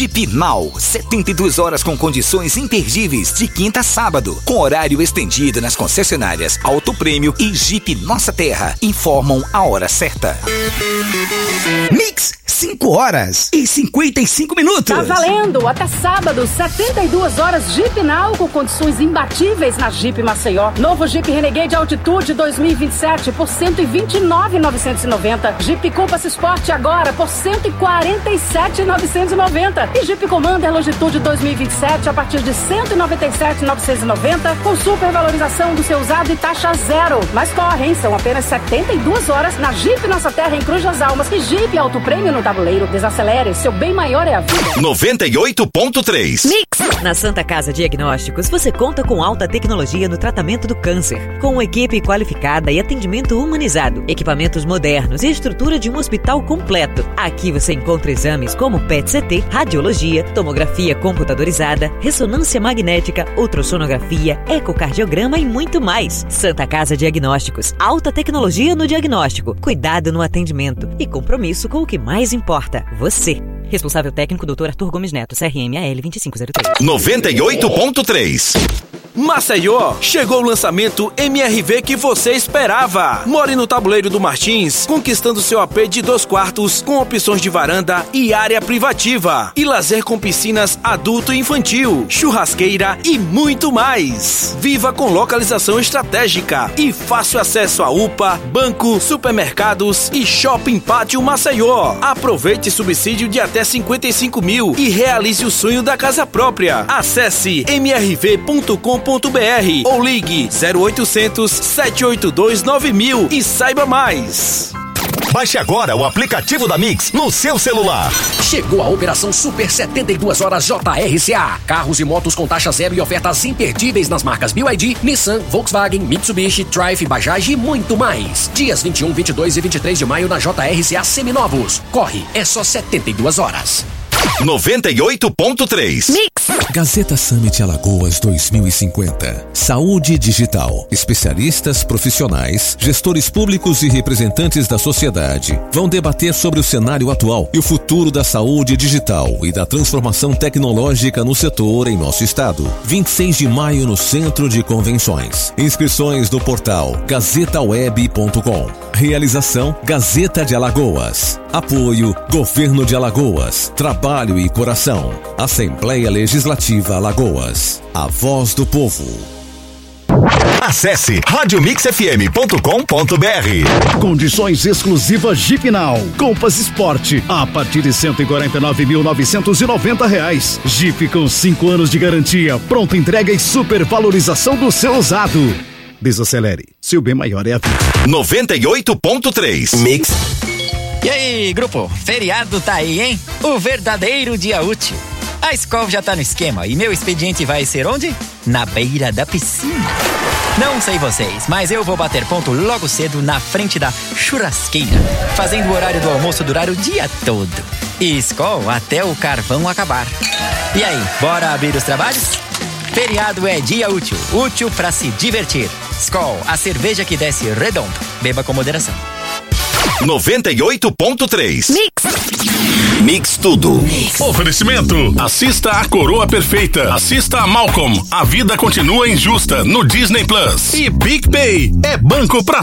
Jeep Now, 72 horas com condições imperdíveis de quinta a sábado, com horário estendido nas concessionárias Auto Prêmio e Jeep Nossa Terra. Informam a hora certa. Mix, 5h55. Tá valendo! Até sábado, 72 horas Jeep Now com condições imbatíveis na Jeep Maceió. Novo Jeep Renegade Altitude 2027 por R$129.990. Jeep Compass Sport agora por R$147.990. E Jeep Commander Longitude 2027 a partir de R$197.990 com supervalorização do seu usado e taxa zero. Mas corre, hein? São apenas 72 horas na Jeep Nossa Terra em Cruz das Almas e Jeep Auto Prêmio no tabuleiro. Desacelere, seu bem maior é a vida. 98.3 Mix. Na Santa Casa Diagnósticos, você conta com alta tecnologia no tratamento do câncer, com uma equipe qualificada e atendimento humanizado, equipamentos modernos e estrutura de um hospital completo. Aqui você encontra exames como PET-CT, radiologia, tomografia computadorizada, ressonância magnética, ultrassonografia, ecocardiograma e muito mais. Santa Casa Diagnósticos, alta tecnologia no diagnóstico, cuidado no atendimento e compromisso com o que mais importa, você. Responsável técnico Dr. Arthur Gomes Neto, CRM AL 2503. 98.3 Maceió, chegou o lançamento MRV que você esperava. More no Tabuleiro do Martins, conquistando seu AP de 2 quartos, com opções de varanda e área privativa. E lazer com piscinas adulto e infantil, churrasqueira e muito mais. Viva com localização estratégica e fácil acesso a UPA, banco, supermercados e shopping pátio Maceió. Aproveite subsídio de até 55 mil e realize o sonho da casa própria. Acesse mrv.com.br ou ligue 0800 782 9000 e saiba mais. Baixe agora o aplicativo da Mix no seu celular. Chegou a Operação Super 72 Horas JRCA. Carros e motos com taxa zero e ofertas imperdíveis nas marcas BYD, Nissan, Volkswagen, Mitsubishi, Triumph, Bajaj e muito mais. Dias 21, 22 e 23 de maio na JRCA Seminovos. Corre, é só 72 horas. 98.3 Mix. Gazeta Summit Alagoas 2050. Saúde digital. Especialistas profissionais, gestores públicos e representantes da sociedade vão debater sobre o cenário atual e o futuro da saúde digital e da transformação tecnológica no setor em nosso estado. 26 de maio no Centro de Convenções. Inscrições no portal gazetaweb.com. Realização Gazeta de Alagoas. Apoio Governo de Alagoas. Trabalho e coração. Assembleia Legislativa Alagoas. A voz do povo. Acesse radiomixfm.com.br. Condições exclusivas Jeep Now. Compass Sport a partir de R$149.990. Jeep com 5 anos de garantia, pronta entrega e supervalorização do seu usado. Desacelere, seu bem maior é a vida. 98.3 Mix. E aí, grupo, feriado tá aí, hein? O verdadeiro dia útil. A Skol já tá no esquema e meu expediente vai ser onde? Na beira da piscina. Não sei vocês, mas eu vou bater ponto logo cedo na frente da churrasqueira, fazendo o horário do almoço durar o dia todo. E Skol até o carvão acabar. E aí, bora abrir os trabalhos? Feriado é dia útil, útil pra se divertir. Skol, a cerveja que desce redondo. Beba com moderação. 98.3 Mix. Mix tudo. Mix. Oferecimento. Assista a Coroa Perfeita. Assista a Malcolm. A vida continua injusta no Disney Plus. E PicPay é banco pra